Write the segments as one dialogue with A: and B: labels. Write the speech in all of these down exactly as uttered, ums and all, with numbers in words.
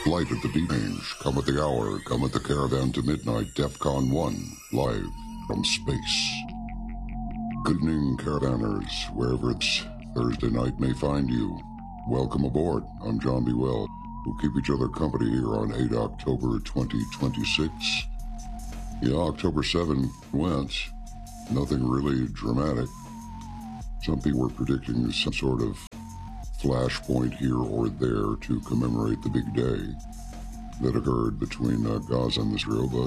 A: Light at the deep range, come at the hour, come at the caravan to midnight, DEFCON one, live from space. Good evening, caravanners, wherever it's Thursday night may find you. Welcome aboard. I'm John B. Well. We'll keep each other company here on the eighth of October twenty twenty-six. Yeah, October seventh went. Nothing really dramatic. Some people were predicting some sort of flashpoint here or there to commemorate the big day that occurred between uh, Gaza and Israel, but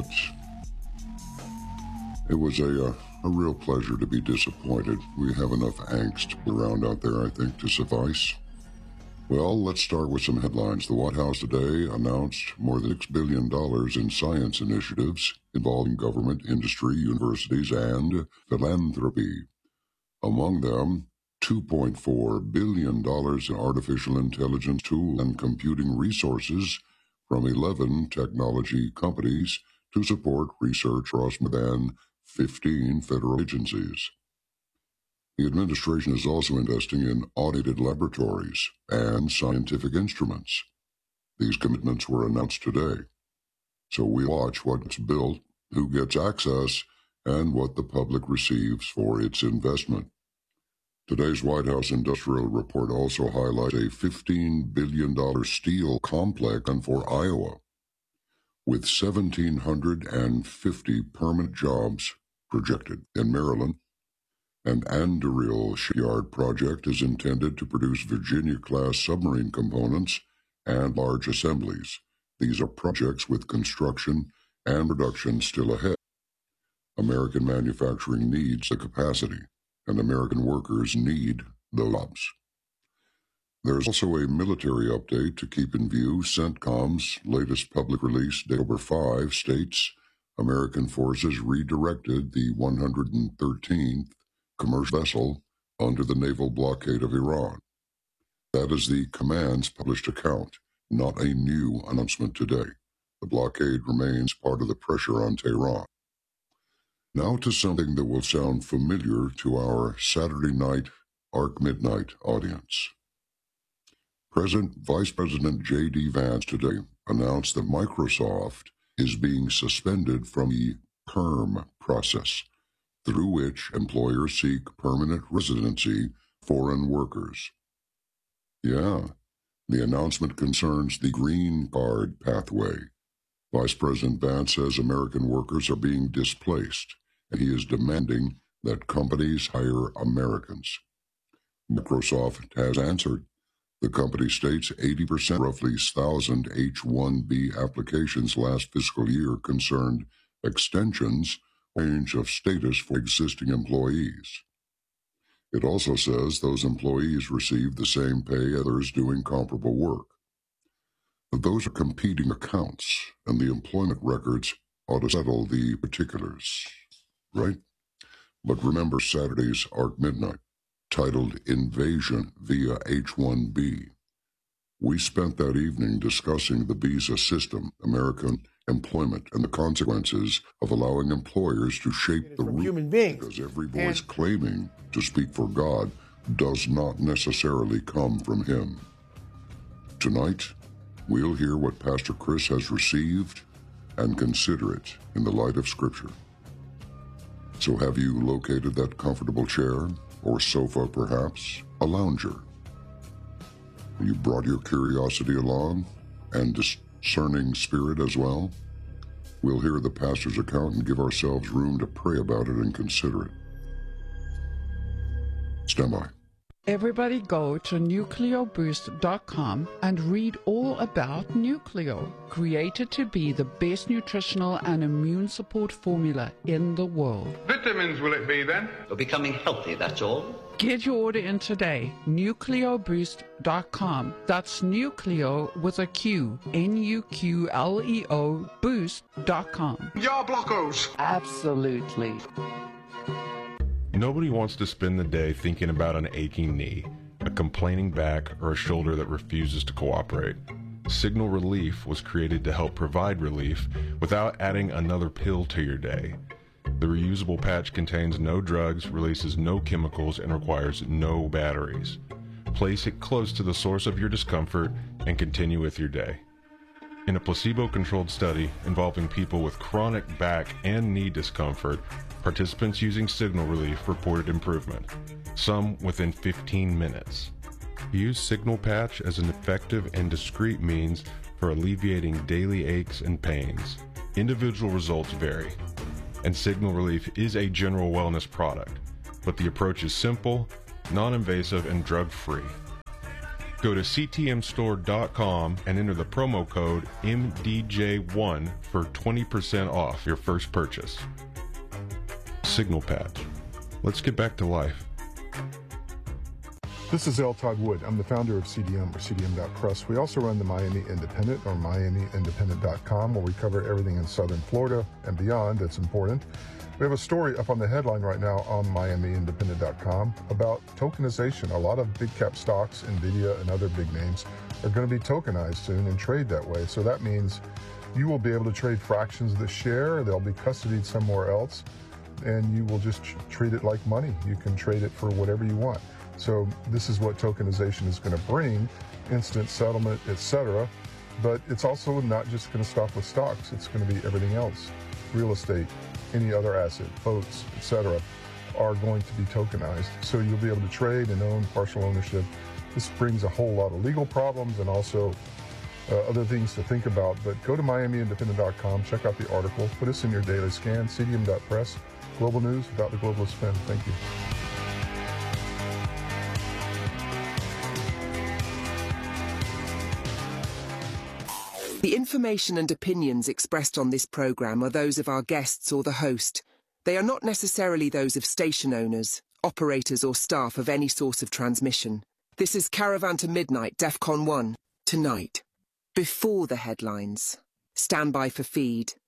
A: it was a, uh, a real pleasure to be disappointed. We have enough angst around out there, I think, to suffice. Well, let's start with some headlines. The White House today announced more than six billion dollars in science initiatives involving government, industry, universities, and philanthropy. Among them, two point four billion dollars in artificial intelligence tool and computing resources from eleven technology companies to support research across more than fifteen federal agencies. The administration is also investing in automated laboratories and scientific instruments. These commitments were announced today. So we watch what's built, who gets access, and what the public receives for its investment. Today's White House Industrial Report also highlights a fifteen billion dollars steel complex for Iowa, with one thousand seven hundred fifty permanent jobs projected. In Maryland, an Anduril shipyard project is intended to produce Virginia-class submarine components and large assemblies. These are projects with construction and production still ahead. American manufacturing needs the capacity, and American workers need the jobs. There's also a military update to keep in view. CENTCOM's latest public release, October fifth, states American forces redirected the one hundred thirteenth commercial vessel under the naval blockade of Iran. That is the command's published account, not a new announcement today. The blockade remains part of the pressure on Tehran. Now to something that will sound familiar to our Saturday night Arc Midnight audience. President Vice President J D Vance today announced that Microsoft is being suspended from the PERM process, through which employers seek permanent residency for foreign workers. Yeah, the announcement concerns the green card pathway. Vice President Vance says American workers are being displaced, and he is demanding that companies hire Americans. Microsoft has answered. The company states eighty percent, roughly one thousand H one B applications last fiscal year concerned extensions range of status for existing employees. It also says those employees receive the same pay as others doing comparable work. But those are competing accounts, and the employment records ought to settle the particulars, right? But remember Saturday's Arc Midnight, titled Invasion via H one B. We spent that evening discussing the visa system, American employment, and the consequences of allowing employers to shape the rules,
B: human beings.
A: Because every voice
B: And
A: claiming to speak for God does not necessarily come from him. Tonight, we'll hear what Pastor Chris has received and consider it in the light of Scripture. So have you located that comfortable chair, or sofa perhaps, a lounger? You brought your curiosity along, and discerning spirit as well? We'll hear the pastor's account and give ourselves room to pray about it and consider it. Stand by.
C: Everybody go to nucleo boost dot com and read all about Nucleo, created to be the best nutritional and immune support formula in the world.
D: Vitamins will it be then?
E: You're becoming healthy, that's all.
C: Get your order in today, nucleo boost dot com. That's Nucleo with a Q, N U Q L E O, boost dot com.
D: Jar blockos.
C: Absolutely.
F: Nobody wants to spend the day thinking about an aching knee, a complaining back, or a shoulder that refuses to cooperate. Signal Relief was created to help provide relief without adding another pill to your day. The reusable patch contains no drugs, releases no chemicals, and requires no batteries. Place it close to the source of your discomfort and continue with your day. In a placebo-controlled study involving people with chronic back and knee discomfort, participants using Signal Relief reported improvement, some within fifteen minutes. Use Signal Patch as an effective and discreet means for alleviating daily aches and pains. Individual results vary, and Signal Relief is a general wellness product, but the approach is simple, non-invasive, and drug-free. Go to C T M store dot com and enter the promo code M D J one for twenty percent off your first purchase. Signal Patch. Let's get back to life.
B: This is L. Todd Wood. I'm the founder of C D M, or C D M dot press. We also run the Miami Independent, or Miami Independent dot com, where we cover everything in Southern Florida and beyond that's important. We have a story up on the headline right now on Miami Independent dot com about tokenization. A lot of big cap stocks, NVIDIA and other big names, are going to be tokenized soon and trade that way. So that means you will be able to trade fractions of the share. They'll be custodied somewhere else, and you will just treat it like money. You can trade it for whatever you want. So this is what tokenization is going to bring, instant settlement, et cetera. But it's also not just going to stop with stocks. It's going to be everything else. Real estate, any other asset, boats, et cetera, are going to be tokenized. So you'll be able to trade and own partial ownership. This brings a whole lot of legal problems and also uh, other things to think about. But go to Miami Independent dot com, check out the article, put us in your daily scan, C D M dot press, global news without the globalist spin. Thank you.
G: The information and opinions expressed on this program are those of our guests or the host. They are not necessarily those of station owners, operators or staff of any source of transmission. This is Caravan to Midnight, DEFCON one, tonight. Before the headlines. Stand by for feed.